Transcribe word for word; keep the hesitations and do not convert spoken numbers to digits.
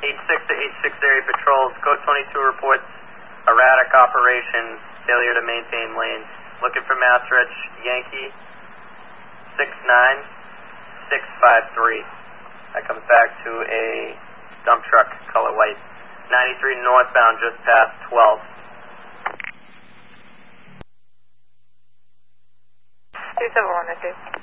eight six to eight six area patrols. Code twenty-two reports erratic operation, failure to maintain lanes. Looking for Mass Reg Yankee six nine six five three. That comes back to a dump truck, color white. ninety-three northbound, just past twelve. two seven one, I see.